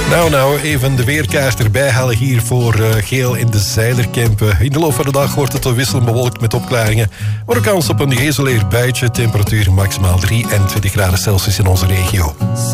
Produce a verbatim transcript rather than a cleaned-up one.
Nou, nou, even de weerkaart erbij halen hier voor uh, Geel in de Zeilerkempen. In de loop van de dag wordt het wisselend bewolkt met opklaringen. Maar ook kans op een geïsoleerd buitje. Temperatuur maximaal drieëntwintig graden Celsius in onze regio.